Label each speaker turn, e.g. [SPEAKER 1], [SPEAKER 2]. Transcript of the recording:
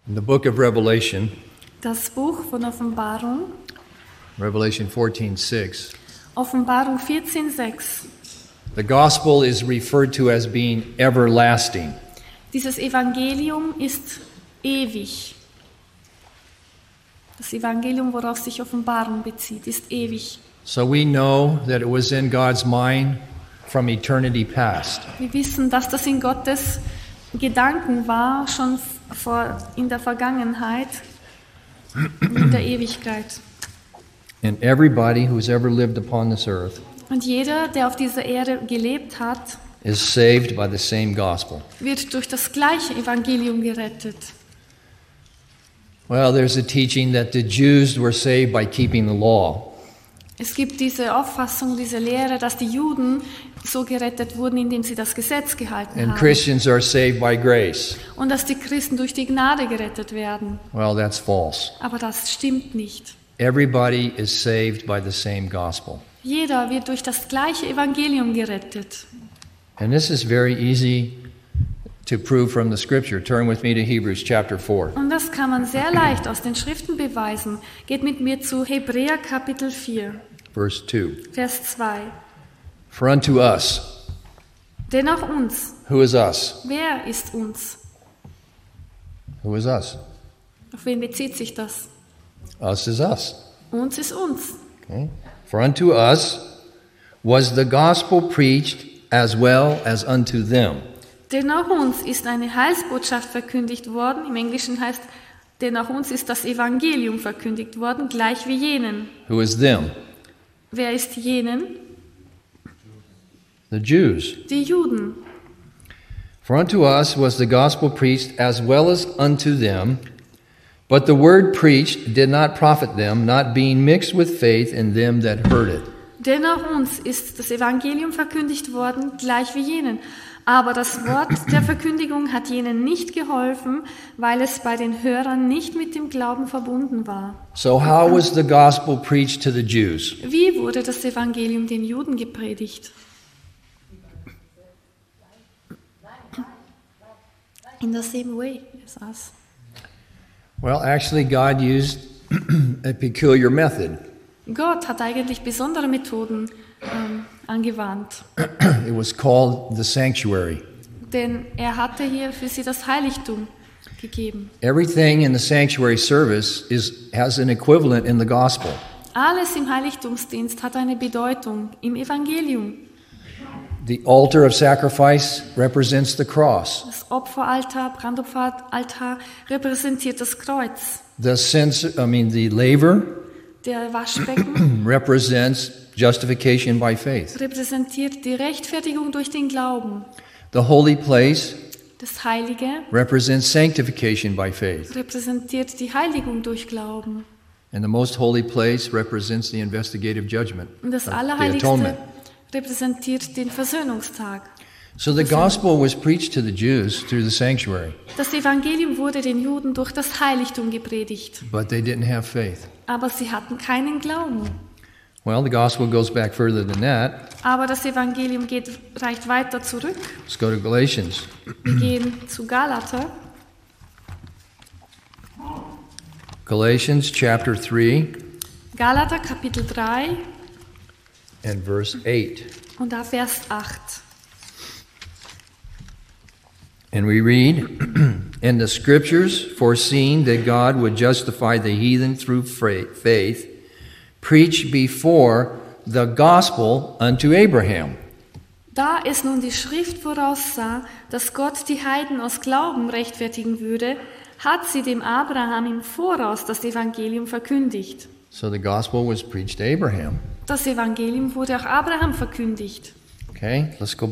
[SPEAKER 1] In the book of Revelation,
[SPEAKER 2] Das Buch von Offenbarung,
[SPEAKER 1] Revelation 14:6,
[SPEAKER 2] Offenbarung 14,6.
[SPEAKER 1] the gospel is referred to as being everlasting.
[SPEAKER 2] Dieses Evangelium ist ewig. Das Evangelium, worauf sich Offenbarung bezieht, ist ewig.
[SPEAKER 1] So we know that it was in God's mind from eternity past.
[SPEAKER 2] Wir wissen, dass das in Gottes Gedanken war, schon in der Vergangenheit, in der Ewigkeit.
[SPEAKER 1] And everybody who's ever lived upon this earth
[SPEAKER 2] Und jeder, der auf dieser Erde gelebt hat,
[SPEAKER 1] is saved by the same gospel.
[SPEAKER 2] wird durch das gleiche Evangelium gerettet.
[SPEAKER 1] Well, there's a teaching that the Jews were saved by keeping the law.
[SPEAKER 2] Es gibt diese Auffassung, diese Lehre, dass die Juden so gerettet wurden, indem sie das Gesetz gehalten
[SPEAKER 1] And
[SPEAKER 2] haben.
[SPEAKER 1] Christians are saved by grace.
[SPEAKER 2] Und dass die Christen durch die Gnade gerettet werden.
[SPEAKER 1] Well, that's false.
[SPEAKER 2] Aber das stimmt nicht.
[SPEAKER 1] Everybody is saved by the same gospel.
[SPEAKER 2] Jeder wird durch das gleiche Evangelium gerettet.
[SPEAKER 1] And this is very easy to prove from the scripture. Turn with me to Hebrews chapter 4.
[SPEAKER 2] Und das kann man sehr leicht aus den Schriften beweisen. Geht mit mir zu Hebräer Kapitel 4,
[SPEAKER 1] Verse 2.
[SPEAKER 2] Vers 2.
[SPEAKER 1] For unto us,
[SPEAKER 2] Denn auch uns,
[SPEAKER 1] who is us?
[SPEAKER 2] wer ist uns?
[SPEAKER 1] Who is us?
[SPEAKER 2] Auf wen bezieht sich das?
[SPEAKER 1] Us is us.
[SPEAKER 2] Uns ist uns.
[SPEAKER 1] Okay? For unto us was the gospel preached as well as unto them.
[SPEAKER 2] Denn auch uns ist eine Heilsbotschaft verkündigt worden. Im Englischen heißt, denn auch uns ist das Evangelium verkündigt worden, gleich wie jenen.
[SPEAKER 1] Who is them?
[SPEAKER 2] Wer ist jenen?
[SPEAKER 1] The Jews.
[SPEAKER 2] Die Juden.
[SPEAKER 1] For unto us was the gospel preached as well as unto them, but the word preached did not profit them, not being mixed with faith in them that heard it.
[SPEAKER 2] Denn auch uns ist das Evangelium verkündigt worden, gleich wie jenen. Aber das Wort der Verkündigung hat jenen nicht geholfen, weil es bei den Hörern nicht mit dem Glauben verbunden war.
[SPEAKER 1] So how was the gospel preached to the Jews?
[SPEAKER 2] Wie wurde das Evangelium den Juden gepredigt? In the same way as us.
[SPEAKER 1] Well, actually God used a peculiar method.
[SPEAKER 2] Gott hat eigentlich besondere Methoden angewandt.
[SPEAKER 1] It was called the sanctuary.
[SPEAKER 2] Denn er hatte hier für sie das Heiligtum gegeben.
[SPEAKER 1] Everything in the sanctuary service has an equivalent in the gospel.
[SPEAKER 2] Alles im Heiligtumsdienst hat eine Bedeutung im Evangelium.
[SPEAKER 1] The altar of sacrifice represents the cross.
[SPEAKER 2] Das Opferaltar, Brandopferaltar repräsentiert das Kreuz.
[SPEAKER 1] The laver
[SPEAKER 2] Der Waschbecken
[SPEAKER 1] represents justification by faith.
[SPEAKER 2] repräsentiert die Rechtfertigung durch den Glauben.
[SPEAKER 1] The holy place
[SPEAKER 2] Das Heilige
[SPEAKER 1] represents sanctification by faith.
[SPEAKER 2] repräsentiert die Heiligung durch Glauben.
[SPEAKER 1] And the most holy place represents the investigative judgment,
[SPEAKER 2] Und das
[SPEAKER 1] the
[SPEAKER 2] Allerheiligste
[SPEAKER 1] atonement.
[SPEAKER 2] repräsentiert den Versöhnungstag.
[SPEAKER 1] So the gospel was preached to the Jews through the sanctuary,
[SPEAKER 2] Das Evangelium wurde den Juden durch das Heiligtum gepredigt.
[SPEAKER 1] but they didn't have faith.
[SPEAKER 2] Aber sie hatten keinen Glauben.
[SPEAKER 1] Well, the gospel goes back further than that.
[SPEAKER 2] Aber das Evangelium reicht weiter zurück.
[SPEAKER 1] Let's go to Galatians.
[SPEAKER 2] Wir gehen zu Galater.
[SPEAKER 1] Galatians chapter 3
[SPEAKER 2] Galater Kapitel 3
[SPEAKER 1] and verse 8.
[SPEAKER 2] und da Vers 8.
[SPEAKER 1] And we read, "In the scriptures, foreseeing that God would justify the heathen through faith, preached before the gospel unto Abraham."
[SPEAKER 2] Da es nun die Schrift voraussah, dass Gott die Heiden aus Glauben rechtfertigen würde, hat sie dem Abraham im Voraus das Evangelium verkündigt.
[SPEAKER 1] So the gospel was preached to Abraham.
[SPEAKER 2] Das Evangelium wurde auch Abraham verkündigt.
[SPEAKER 1] Okay, let's go